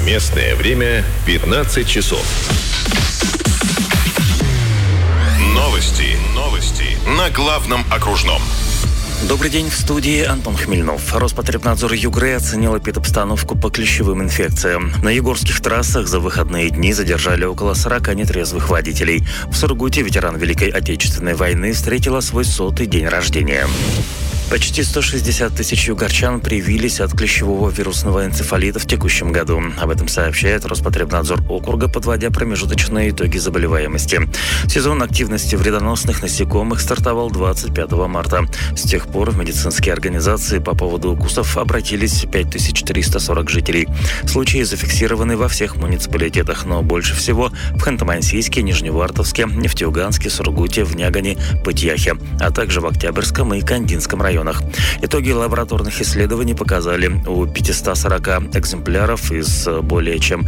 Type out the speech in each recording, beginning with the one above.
Местное время 15 часов. Новости на главном окружном. Добрый день, в студии Антон Хмельнов. Роспотребнадзор Югры оценил эпидобстановку по клещевым инфекциям. На югорских трассах за выходные дни задержали около 40 нетрезвых водителей. В Сургуте ветеран Великой Отечественной войны встретила свой 100-й день рождения. Почти 160 тысяч югорчан привились от клещевого вирусного энцефалита в текущем году. Об этом сообщает Роспотребнадзор округа, подводя промежуточные итоги заболеваемости. Сезон активности вредоносных насекомых стартовал 25 марта. С тех пор в медицинские организации по поводу укусов обратились 5340 жителей. Случаи зафиксированы во всех муниципалитетах, но больше всего в Ханты-Мансийске, Нижневартовске, Нефтеюганске, Сургуте, в Нягане, Пытьяхе, а также в Октябрьском и Кандинском районах. Итоги лабораторных исследований показали, у 540 экземпляров из более чем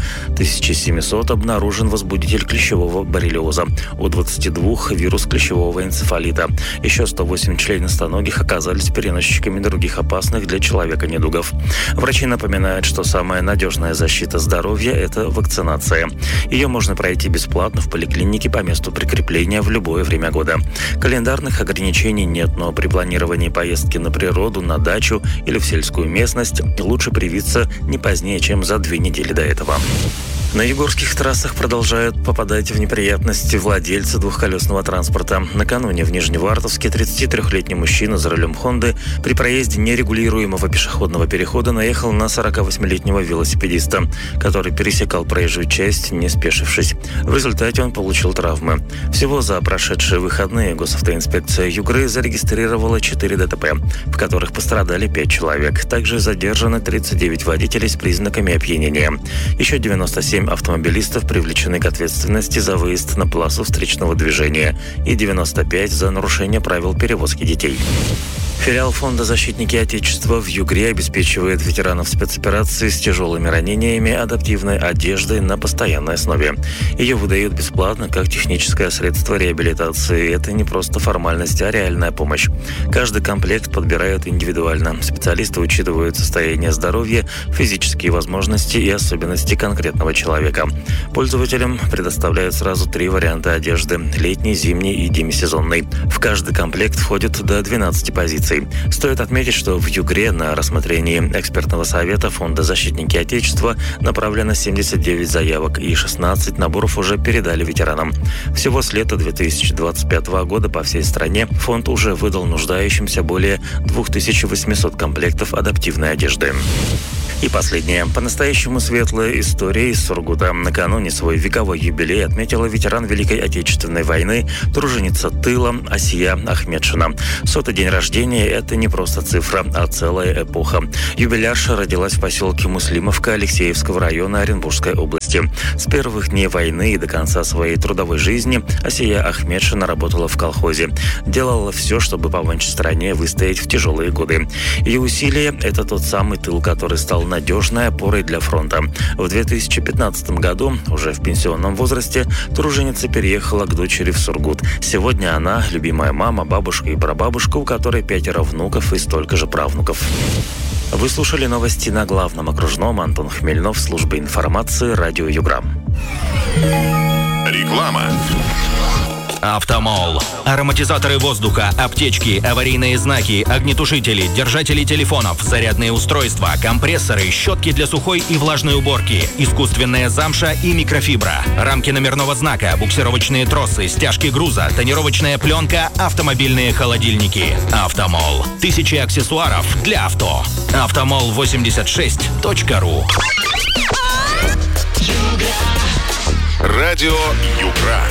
1700 обнаружен возбудитель клещевого боррелиоза, у 22 вирус клещевого энцефалита. Еще 108 членистоногих оказались переносчиками других опасных для человека недугов. Врачи напоминают, что самая надежная защита здоровья – это вакцинация. Ее можно пройти бесплатно в поликлинике по месту прикрепления в любое время года. Календарных ограничений нет, но при планировании поездки на природу, на дачу или в сельскую местность лучше привиться не позднее, чем за 2 недели до этого. На югорских трассах продолжают попадать в неприятности владельцы двухколесного транспорта. Накануне в Нижневартовске 33-летний мужчина за рулем «Хонды» при проезде нерегулируемого пешеходного перехода наехал на 48-летнего велосипедиста, который пересекал проезжую часть, не спешившись. В результате он получил травмы. Всего за прошедшие выходные госавтоинспекция Югры зарегистрировала 4 ДТП, в которых пострадали 5 человек. Также задержаны 39 водителей с признаками опьянения. Еще 97 автомобилистов привлечены к ответственности за выезд на полосу встречного движения и 95 за нарушение правил перевозки детей. Филиал фонда «Защитники Отечества» в Югре обеспечивает ветеранов спецоперации с тяжелыми ранениями адаптивной одеждой на постоянной основе. Ее выдают бесплатно как техническое средство реабилитации. Это не просто формальность, а реальная помощь. Каждый комплект подбирают индивидуально. Специалисты учитывают состояние здоровья, физические возможности и особенности конкретного человека. Пользователям предоставляют сразу 3 варианта одежды – летний, зимний и демисезонный. В каждый комплект входит до 12 позиций. Стоит отметить, что в Югре на рассмотрении экспертного совета фонда «Защитники Отечества» направлено 79 заявок и 16 наборов уже передали ветеранам. Всего с лета 2025 года по всей стране фонд уже выдал нуждающимся более 2800 комплектов адаптивной одежды. И последнее. По-настоящему светлая история из Сургута. Накануне свой вековой юбилей отметила ветеран Великой Отечественной войны, труженица тыла Асия Ахметшина. 100-й день рождения – это не просто цифра, а целая эпоха. Юбилярша родилась в поселке Муслимовка Алексеевского района Оренбургской области. С первых дней войны и до конца своей трудовой жизни Асия Ахметшина работала в колхозе. Делала все, чтобы помочь стране выстоять в тяжелые годы. Ее усилия – это тот самый тыл, который стал надежной опорой для фронта. В 2015 году, уже в пенсионном возрасте, труженица переехала к дочери в Сургут. Сегодня она – любимая мама, бабушка и прабабушка, у которой 5 внуков и столько же правнуков. Вы слушали новости на главном окружном. Антон Хмельнов, служба информации, радио Югра. Реклама. Автомол. Ароматизаторы воздуха, аптечки, аварийные знаки, огнетушители, держатели телефонов, зарядные устройства, компрессоры, щетки для сухой и влажной уборки, искусственная замша и микрофибра, рамки номерного знака, буксировочные тросы, стяжки груза, тонировочная пленка, автомобильные холодильники. Автомол. Тысячи аксессуаров для авто. Автомол86.ру. Радио Югра.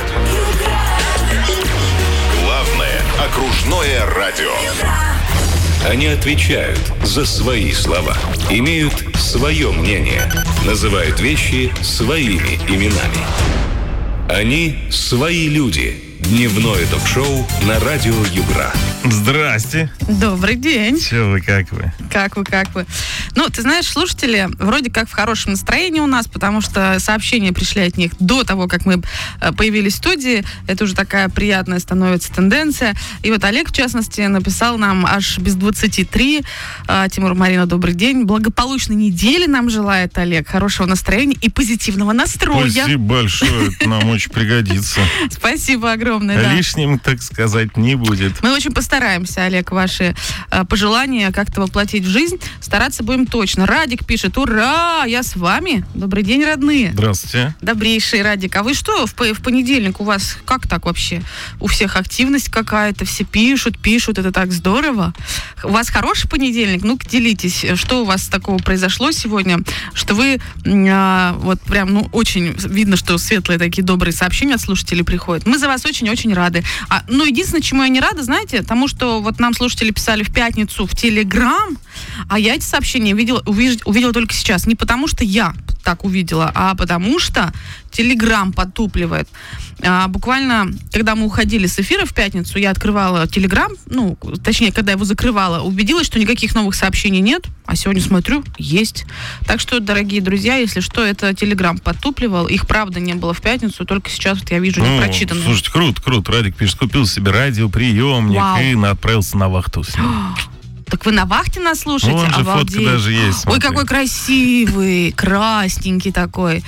Главное окружное радио. Они отвечают за свои слова, имеют свое мнение, называют вещи своими именами. Они свои люди. Дневное ток-шоу на радио Югра. Здрасте. Добрый день. Че вы, как вы? Как вы? Ну, ты знаешь, слушатели вроде как в хорошем настроении у нас, потому что сообщения пришли от них до того, как мы появились в студии. Это уже такая приятная становится тенденция. И вот Олег, в частности, написал нам аж без 23. Тимур, Марина, добрый день. Благополучной недели нам желает Олег. Хорошего настроения и позитивного настроя. Спасибо большое. Это нам очень пригодится. Спасибо огромное. Да. Лишним, так сказать, не будет. Мы очень постараемся, Олег, ваши пожелания как-то воплотить в жизнь. Стараться будем точно. Радик пишет: ура, я с вами. Добрый день, родные. Здравствуйте. Добрейший Радик. А вы что, в понедельник у вас как так вообще? У всех активность какая-то, все пишут, это так здорово. У вас хороший понедельник? Ну-ка, делитесь, что у вас такого произошло сегодня, что вы вот прям, очень видно, что светлые такие добрые сообщения от слушателей приходят. Мы за вас очень-очень рады. Но единственное, чему я не рада, знаете, тому, что вот нам слушатели писали в пятницу в Телеграм, а я эти сообщения увидела только сейчас. Не потому, что я так увидела, а потому что Телеграм подтупливает. Буквально, когда мы уходили с эфира в пятницу, я открывала Телеграм, точнее, когда его закрывала, убедилась, что никаких новых сообщений нет, а сегодня смотрю, есть. Так что, дорогие друзья, если что, это Телеграм подтупливал, их правда не было в пятницу, только сейчас вот я вижу непрочитанные. Слушайте, круто. Радик пишет, купил себе радиоприемник и отправился на вахту с ним. Так вы на вахте нас слушаете? Вон же фотка даже есть. Ой, какой красивый, красненький такой.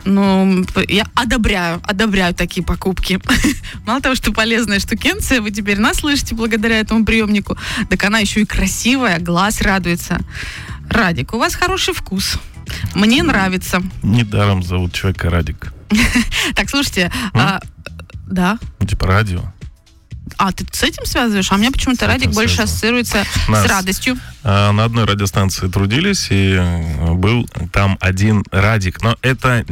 Я одобряю такие покупки. Мало того, что полезная штукенция, вы теперь нас слышите благодаря этому приемнику, так она еще и красивая, глаз радуется. Радик, у вас хороший вкус. Мне нравится. Недаром зовут человека Радик. Так, слушайте, да? Типа радио. А, ты с этим связываешь? А у меня почему-то Радик больше ассоциируется с радостью. На одной радиостанции трудились, и был там один Радик. Но это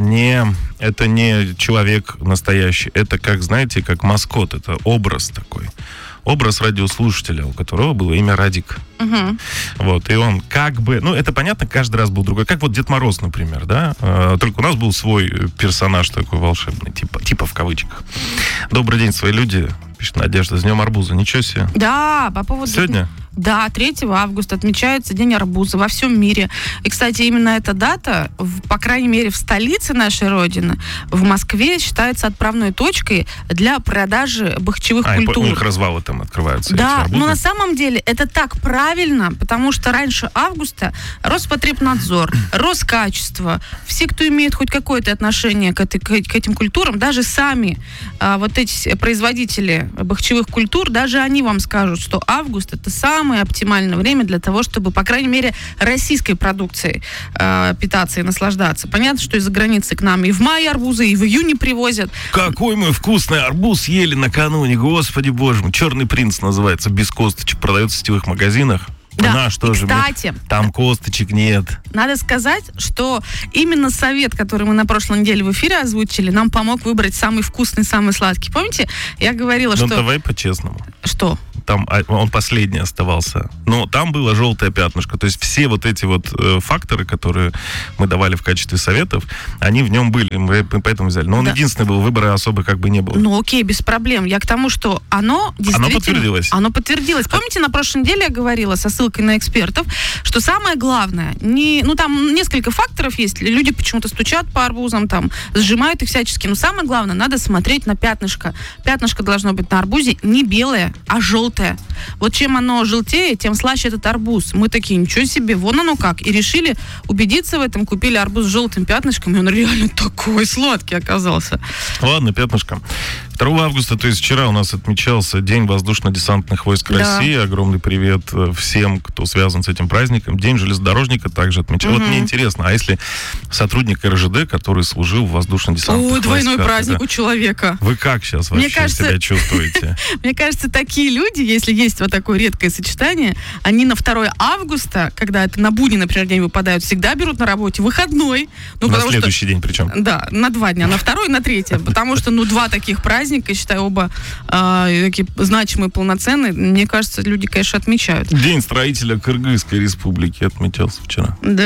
не человек настоящий. Это, как маскот. Это образ такой. Образ радиослушателя, у которого было имя Радик. Угу. Вот, и он это понятно, каждый раз был другой. Как вот Дед Мороз, например, да? Только у нас был свой персонаж такой волшебный, типа в кавычках. Добрый день, свои люди, пишет Надежда, с Днем Арбуза. Ничего себе. Да, по поводу... Сегодня? Да, 3 августа отмечается День арбуза во всем мире. И, кстати, именно эта дата, по крайней мере, в столице нашей Родины, в Москве, считается отправной точкой для продажи бахчевых культур. У них развалы там открываются. Да, но на самом деле это так правильно, потому что раньше августа Роспотребнадзор, Роскачество, все, кто имеет хоть какое-то отношение к этим культурам, даже сами вот эти производители бахчевых культур, даже они вам скажут, что август — это самое оптимальное время для того, чтобы, по крайней мере, российской продукцией питаться и наслаждаться. Понятно, что из-за границы к нам и в мае арбузы, и в июне привозят. Какой мы вкусный арбуз ели накануне, господи боже мой. «Черный принц» называется, без косточек, продается в сетевых магазинах. Да, кстати, там косточек нет. Надо сказать, что именно совет, который мы на прошлой неделе в эфире озвучили, нам помог выбрать самый вкусный, самый сладкий. Помните, я говорила, что... давай по-честному. Что? Там он последний оставался. Но там было желтое пятнышко. То есть все вот эти факторы, которые мы давали в качестве советов, они в нем были. Мы поэтому взяли. Но он единственный был, выбора особо не было. Окей, без проблем. Я к тому, что оно действительно... Оно подтвердилось. Помните, на прошлой неделе я говорила со ссылкой на экспертов, что самое главное, там несколько факторов есть. Люди почему-то стучат по арбузам, там, сжимают их всячески. Но самое главное, надо смотреть на пятнышко. Пятнышко должно быть на арбузе не белое, а желтое. Вот чем оно желтее, тем слаще этот арбуз. Мы такие, ничего себе, вон оно как. И решили убедиться в этом, купили арбуз с желтым пятнышком, и он реально такой сладкий оказался. Ладно, пятнышко. 2 августа, то есть вчера у нас отмечался День воздушно-десантных войск России. Огромный привет всем, кто связан с этим праздником. День железнодорожника также отмечал. Вот мне интересно, а если сотрудник РЖД, который служил в воздушно-десантных войсках... двойной праздник у человека. Вы как сейчас вообще себя чувствуете? Мне кажется, такие люди, если есть вот такое редкое сочетание, они на 2 августа, когда это на будний, например, день выпадают, всегда берут на работе выходной. На следующий день причем? Да, на 2 дня, на 2 и на 3. Потому что, 2 таких праздника, я считаю, оба такие значимые, полноценные. Мне кажется, люди, конечно, отмечают. День строителя Кыргызской республики отмечался вчера. Да?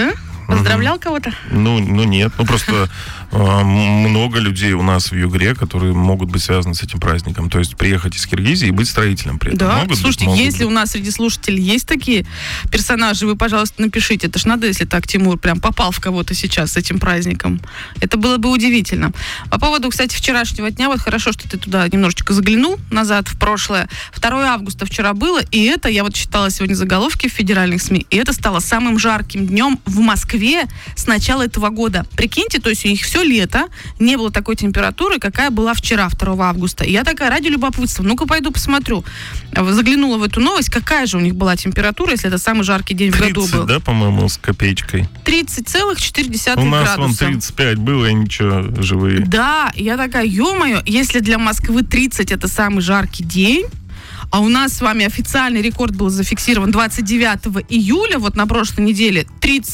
Поздравлял кого-то? Ну, нет. Ну, просто много людей у нас в Югре, которые могут быть связаны с этим праздником. То есть приехать из Киргизии и быть строителем при этом. Да, слушайте, если у нас среди слушателей есть такие персонажи, вы, пожалуйста, напишите. Это ж надо, если так Тимур прям попал в кого-то сейчас с этим праздником. Это было бы удивительно. По поводу, кстати, вчерашнего дня, вот хорошо, что ты туда немножечко заглянул назад, в прошлое. 2 августа вчера было, и это, я вот читала сегодня заголовки в федеральных СМИ, и это стало самым жарким днем в Москве с начала этого года. Прикиньте, то есть у них все лето не было такой температуры, какая была вчера, 2 августа. И я такая, ради любопытства, ну-ка пойду посмотрю. Заглянула в эту новость, какая же у них была температура, если это самый жаркий день в году был. 30, да, по-моему, с копеечкой? 30,4 У нас градуса. вон 35 было, и ничего, живые. Да, я такая, ё-моё, если для Москвы 30 это самый жаркий день, а у нас с вами официальный рекорд был зафиксирован 29 июля, вот на прошлой неделе,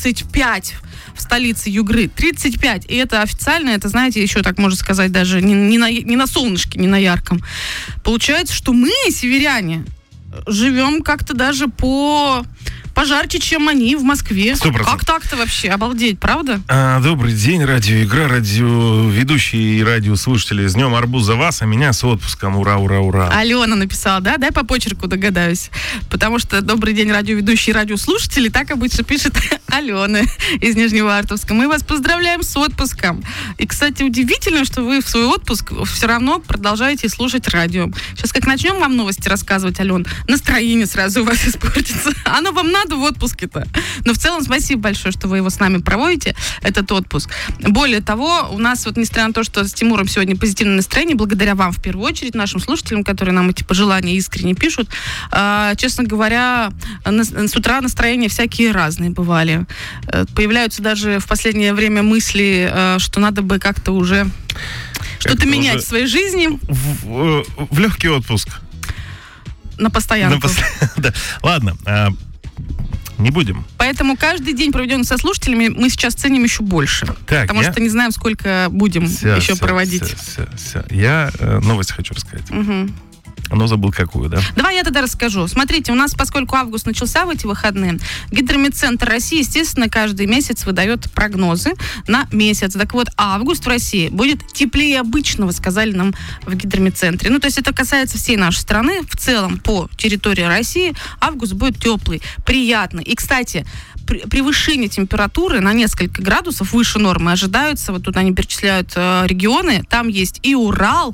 35 в столице Югры, 35. И это официально, это, знаете, еще так можно сказать, даже не на солнышке, не на ярком. Получается, что мы, северяне, живем как-то даже пожарче, чем они в Москве. 100%. Как так-то вообще? Обалдеть, правда? Добрый день, Радио Игра, радиоведущие и радиослушатели. С Днем Арбуза вас, а меня с отпуском. Ура, ура, ура. Алена написала, да? Дай по почерку догадаюсь. Потому что добрый день, радиоведущие и радиослушатели. Так обычно пишет Алена из Нижневартовска. Мы вас поздравляем с отпуском. И, кстати, удивительно, что вы в свой отпуск все равно продолжаете слушать радио. Сейчас как начнем вам новости рассказывать, Ален, настроение сразу у вас испортится. Оно вам надо в отпуске-то. Но в целом спасибо большое, что вы его с нами проводите, этот отпуск. Более того, у нас вот, несмотря на то, что с Тимуром сегодня позитивное настроение, благодаря вам в первую очередь, нашим слушателям, которые нам эти пожелания искренне пишут, честно говоря, с утра настроения всякие разные бывали. Появляются даже в последнее время мысли, что надо бы как-то уже что-то менять в своей жизни. В легкий отпуск. На постоянку. Да. Ладно, не будем. Поэтому каждый день, проведенный со слушателями, мы сейчас ценим еще больше. Так, потому что не знаем, сколько будем еще проводить. Я новость хочу рассказать. Угу. Но забыл какую, да? Давай я тогда расскажу. Смотрите, у нас, поскольку август начался в эти выходные, Гидрометцентр России, естественно, каждый месяц выдает прогнозы на месяц. Так вот, август в России будет теплее обычного, сказали нам в Гидрометцентре. Ну, то есть это касается всей нашей страны. В целом, по территории России август будет теплый, приятный. И, кстати, превышение температуры на несколько градусов выше нормы ожидаются. Вот тут они перечисляют регионы. Там есть и Урал,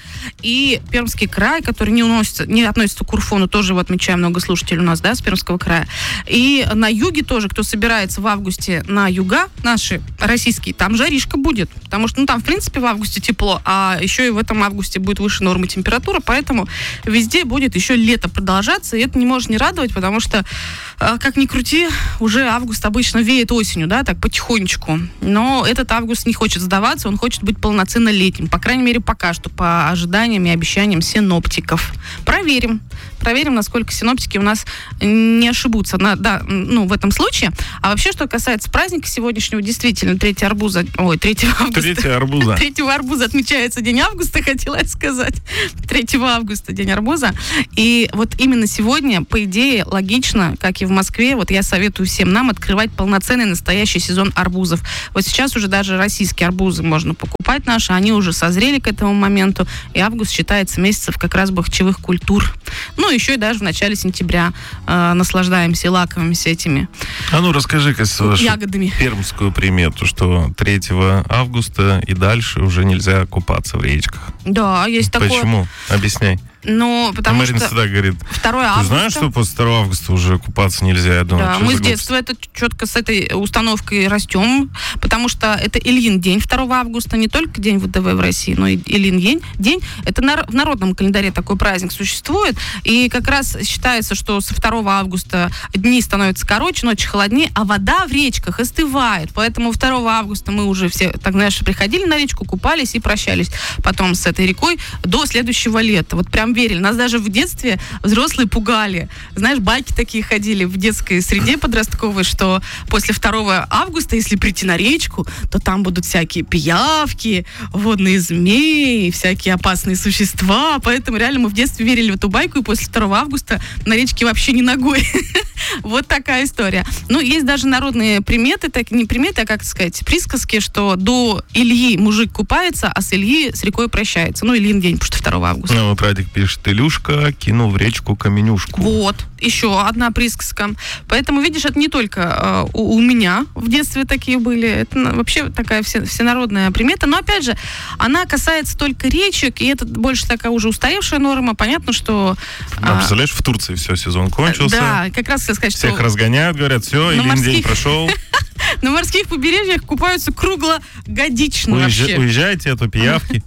и Пермский край, который не относится к Урфону, тоже его отмечаем, много слушателей у нас, да, с Пермского края. И на юге тоже, кто собирается в августе на юга, наши российские, там жаришка будет. Потому что, там, в принципе, в августе тепло, а еще и в этом августе будет выше нормы температура, поэтому везде будет еще лето продолжаться, и это не может не радовать, потому что, как ни крути, уже август обычно веет осенью, да, так потихонечку. Но этот август не хочет сдаваться, он хочет быть полноценно летним. По крайней мере, пока что, по ожиданиям и обещаниям синоптиков. Проверим, насколько синоптики у нас не ошибутся в этом случае. А вообще, что касается праздника сегодняшнего, действительно, 3 августа. 3 арбуза. 3 арбуза отмечается День августа, хотела я сказать. 3 августа День арбуза. И вот именно сегодня, по идее, логично, как и в Москве, вот я советую всем нам открывать полноценный настоящий сезон арбузов. Вот сейчас уже даже российские арбузы можно покупать наши, они уже созрели к этому моменту, и август считается месяцем как раз бахчевых культур. Ну, еще и даже в начале сентября наслаждаемся и лакомимся этими расскажи-ка вашу ягодами. Пермскую примету, что 3 августа и дальше уже нельзя купаться в речках. Да, есть такое. Почему? Объясняй. Ну, потому Марина что всегда говорит, 2 августа... Ты знаешь, что после 2 августа уже купаться нельзя? Я думаю, да, мы с детства это четко с этой установкой растем, потому что это Ильин день 2 августа, не только день ВДВ в России, но и Ильин день. Это в народном календаре такой праздник существует, и как раз считается, что со 2 августа дни становятся короче, ночи холоднее, а вода в речках остывает, поэтому 2 августа мы уже все, так знаешь, приходили на речку, купались и прощались потом с этой рекой до следующего лета. Вот прям верили. Нас даже в детстве взрослые пугали. Знаешь, байки такие ходили в детской среде подростковой, что после 2 августа, если прийти на речку, то там будут всякие пиявки, водные змеи, всякие опасные существа. Поэтому реально мы в детстве верили в эту байку, и после 2 августа на речке вообще не ногой. Вот такая история. Ну, есть даже народные приметы, так не приметы, а, как сказать, присказки, что до Ильи мужик купается, а с Ильи с рекой прощается. Ну, Ильин день, потому что 2 августа. Ну, вот Радик пишет: Илюшка кинул в речку каменюшку. Вот, еще одна присказка. Поэтому, видишь, это не только у меня в детстве такие были. Это вообще такая всенародная примета. Но, опять же, она касается только речек, и это больше такая уже устаревшая норма. Понятно, что... Представляешь, в Турции все, сезон кончился. Да, как раз сказать, что... Всех разгоняют, говорят, все, Ильин день прошел. На морских побережьях купаются круглогодично вообще. Уезжайте, а то пиявки.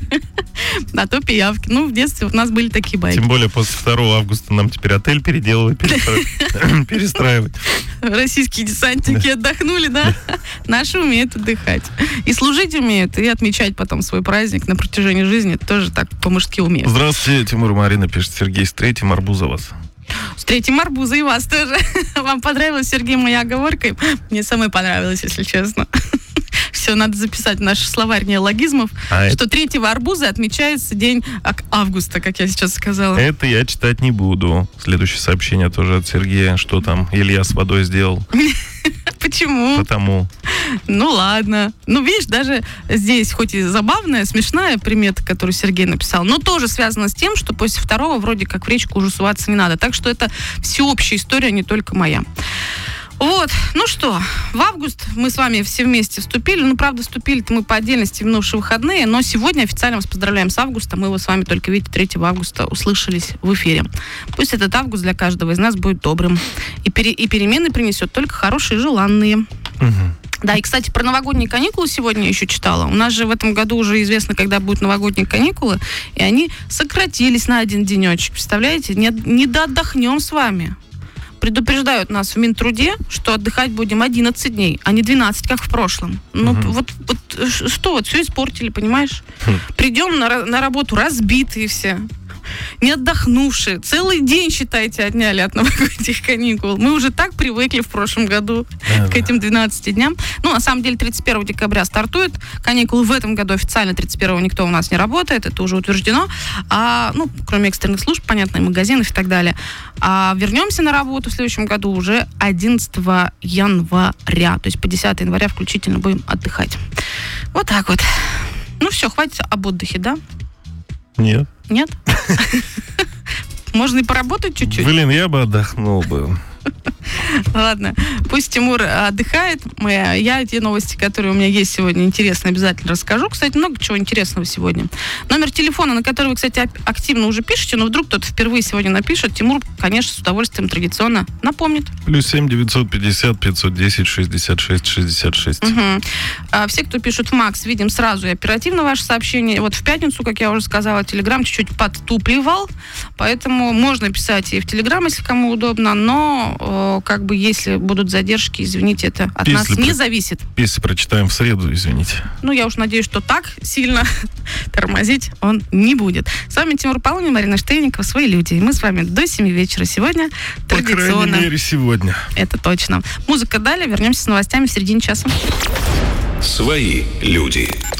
А то пиявки. Ну, в детстве у нас были такие байки. Тем более после 2 августа нам теперь отель переделывать, перестраивать. Российские десантники отдохнули, да? Наши умеют отдыхать. И служить умеют, и отмечать потом свой праздник на протяжении жизни тоже так по-мужски умеют. Здравствуйте, Тимур и Марина, пишет Сергей, с 3-м арбуза вас. С 3-м арбуза и вас тоже. Вам понравилась, Сергей, моя оговорка? Мне самой понравилось, если честно. Все, надо записать в наш словарь неологизмов, что 3-го арбуза отмечается день августа, как я сейчас сказала. Это я читать не буду. Следующее сообщение тоже от Сергея. Что там Илья с водой сделал? Почему? Потому. Ну, ладно. Ну, видишь, даже здесь хоть и забавная, смешная примета, которую Сергей написал, но тоже связана с тем, что после 2-го вроде как в речку уже суваться не надо. Так что это всеобщая история, не только моя. Вот, ну что, в август мы с вами все вместе вступили. Ну, правда, вступили-то мы по отдельности в минувшие выходные, но сегодня официально вас поздравляем с августом. Мы его с вами только, видите, 3 августа услышались в эфире. Пусть этот август для каждого из нас будет добрым. И перемены принесет только хорошие, желанные. Угу. Да, и, кстати, про новогодние каникулы сегодня еще читала. У нас же в этом году уже известно, когда будут новогодние каникулы, и они сократились на 1 денечек. Представляете? Не доотдохнем с вами. Предупреждают нас в Минтруде, что отдыхать будем 11 дней, а не 12, как в прошлом. Ну, вот все испортили, понимаешь? Придем на работу разбитые все, не отдохнувшие. Целый день, считайте, отняли от новогодних каникул. Мы уже так привыкли в прошлом году к этим 12 дням. Ну, на самом деле, 31 декабря стартуют каникулы. В этом году официально 31-го никто у нас не работает, это уже утверждено. Ну, кроме экстренных служб, понятно, и магазинов и так далее. А вернемся на работу в следующем году уже 11 января. То есть по 10 января включительно будем отдыхать. Вот так вот. Ну все, хватит об отдыхе, да? Нет. Нет? Можно и поработать чуть-чуть. Блин, я бы отдохнул бы. Ладно, пусть Тимур отдыхает. Я те новости, которые у меня есть сегодня, интересно, обязательно расскажу. Кстати, много чего интересного сегодня. Номер телефона, на который вы, кстати, активно уже пишете, но вдруг кто-то впервые сегодня напишет, Тимур, конечно, с удовольствием традиционно напомнит. +7 950 510 66 66. Угу. Все, кто пишут в Макс, видим сразу и оперативно ваше сообщение. Вот в пятницу, как я уже сказала, Телеграм чуть-чуть подтупливал, поэтому можно писать и в Телеграм, если кому удобно, но как бы если будут задержки, извините, это от нас не зависит. Если прочитаем в среду, извините. Ну, я уж надеюсь, что так сильно тормозить он не будет. С вами Тимур Полунин, Марина Штейникова, «Свои люди». И мы с вами до 7 вечера сегодня традиционно. По крайней мере, сегодня. Это точно. Музыка далее. Вернемся с новостями в середине часа. Свои люди.